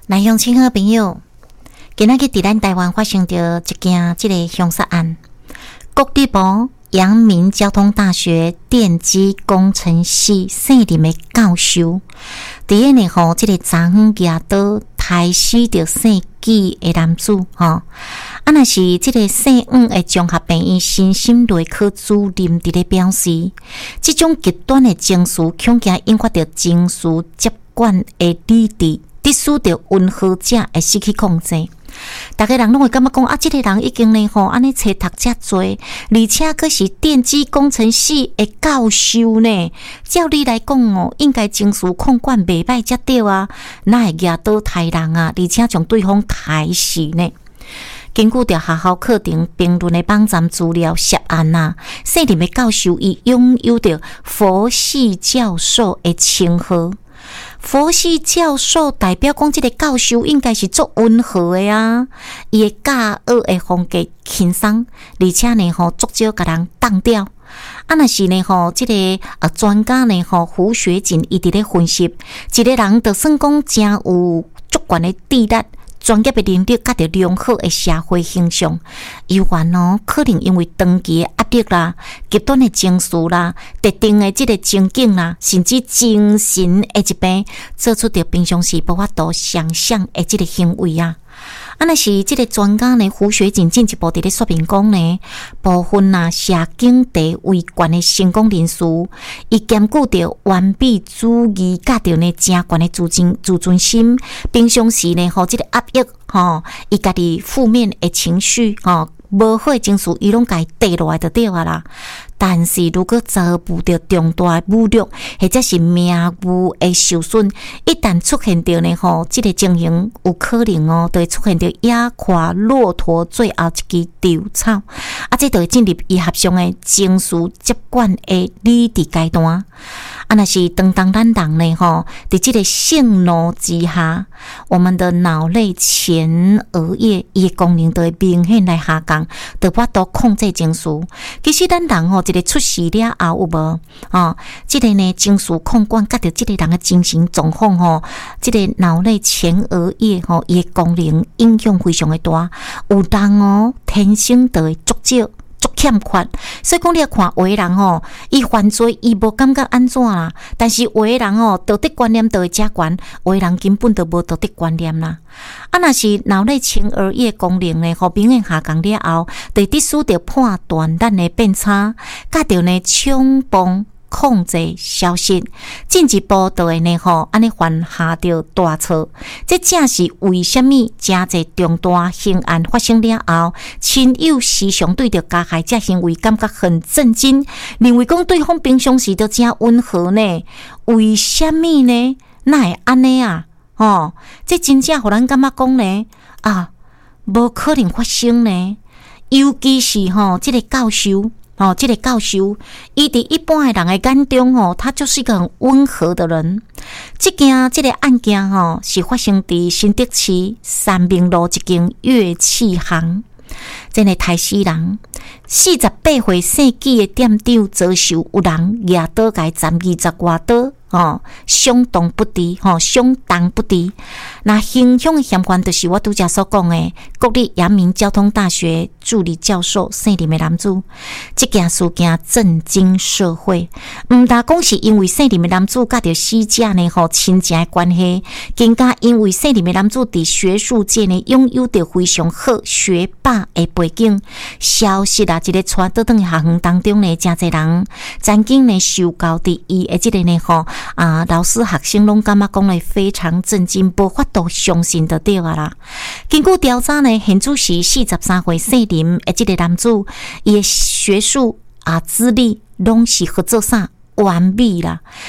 南乡亲好朋友，今仔日伫咱台湾发生着一件这个凶杀案。国立部阳明交通大学电机工程系姓林的教授，伫个呢吼，这个昨昏举刀杀死着姓纪的男子吼。若是这个姓黄的综合病院身心内科主任伫咧表示，这种极端的情绪恐惊引发着情绪接管的理智。得使着温和者会失去控制，大家人拢会感觉讲啊，这个人已经呢吼，安尼册读遮多，而且佫是电机工程系的教授呢。照理来讲哦，应该情绪控管袂歹才对啊，哪会举刀杀人啊？而且将对方杀死呢？根据着学校课程评论的网站资料，涉案啊，姓林的教授伊拥有着佛系教授的称号。佛系教授代表讲，这个教授应该是足温和的啊，伊的教学的风格轻松，而且呢吼，足少甲人当掉。若是呢吼，这个专家呢吼，胡学锦伊伫咧分析，一个人就算讲真有足悬的智力。专业的能力，甲着良好的社会形象，有关哦，可能因为长期的压力啦、极端的情绪啦、特定的这个情境啦，甚至精神的疾病，做出着平常时无法度想象的这个行为啊。若是这个专家呢，胡学锦进一步伫咧说明讲呢，部分社经地位悬的成功人士，伊兼顾着完美主义，甲着呢正悬的自尊心，平常时呢，这个压抑伊家己负面的情绪无好的情绪，伊拢家跌落来就对啊啦。但是如果遭遇到重大的侮辱，或者是名誉的受损，一旦出现到呢这个情形有可能就会出现到压垮骆驼最后一支稻草，这就会进入医学上的情绪接管的理智阶段。若是当咱人呢伫这个盛怒之下，我们的脑内前额叶伊的功能就会明显来下降，就无法度控制情绪。其实咱人一个出事了后有无这个呢情绪控管甲着这个人的精神状况这个脑内前额叶伊的功能影响非常的大。有人天生就会足少。欠缺，所以讲你要看有的人伊犯罪伊无感觉安怎啦，但是有的人道德观念就会遮悬，有的人根本就无道德观念啦。若是脑内前额叶功能呢，明显下降了后，就得使着判断咱的变差，甲着呢冲动控制消失，进一步就会呢安尼犯下着大错。这正是为什么真侪重大刑案发生了后，亲友时常对着加害者行为感觉很震惊，认为讲对方平常时都真温和呢？为什么呢？哪会安尼啊？这真正互咱感觉讲呢无可能发生呢？尤其是这个教授。这个教授，伊伫一般的人的眼中他就是一个很温和的人。这个案件是发生伫新德市三明路一间乐器行，真的杀死人。48岁姓纪的店长遭受有人举刀甲伊斩20外刀。相当不低，相当不低。那形象的嫌犯就是我拄则所讲的国立阳明交通大学助理教授姓林的男子。这件事件震惊社会，唔但讲是因为姓林的男子甲着死者呢亲情的关系，更加因为姓林的男子伫学术界呢拥有着非常好学霸的背景。消息这个传倒转学园当中呢，真侪人曾经呢受教伫伊的这个呢老师学生拢感觉讲咧非常震惊，无法度相信就对啊啦。根据调查呢，现主是43岁姓林的这个男子，伊的学术资历拢是合作啥完美啦。